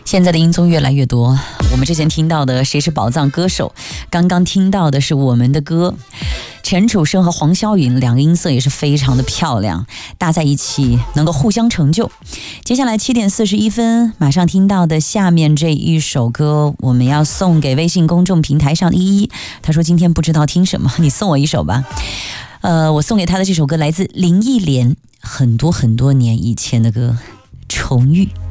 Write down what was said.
现在的音综越来越多，我们之前听到的谁是宝藏歌手，刚刚听到的是我们的歌，陈楚生和黄霄云两个音色也是非常的漂亮，搭在一起能够互相成就。接下来7点41分，马上听到的下面这一首歌，我们要送给微信公众平台上的依依，他说今天不知道听什么，你送我一首吧。我送给他的这首歌来自林忆莲，很多年以前的歌，《重遇》。